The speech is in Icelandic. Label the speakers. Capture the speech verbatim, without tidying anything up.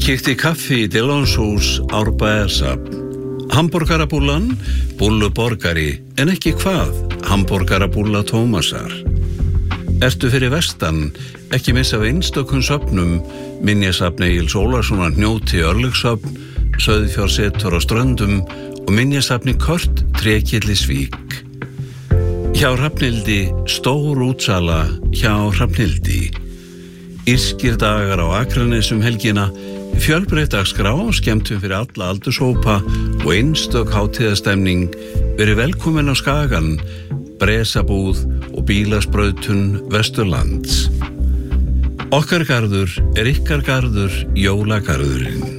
Speaker 1: Kíkti í kaffi í Dillons hús Árbæjarsafn. Hamborgarabúllan, búllu borgari, en ekki hvað, hamborgarabúlla Tómasar. Ertu fyrir vestan, ekki missa af einstökum söfnum, minjasafn Egils Ólafssonar Hnjóti Örlygsöfn, Sauðfjársetur á Ströndum og minjasafni Kört Trékyllisvík. Hjá Hrafnhildi, stór útsala hjá Hrafnhildi. Írskir dagar á Akranesi um helgina, fjölbreytt dagskrá, skemmtun fyrir alla aldurshópa og einstök hátíðastemning. Verið velkomin á Skagann, Bresabúð og bílasbrautun Vesturlands. Okkar garður er ykkar garður, jólagarðurinn.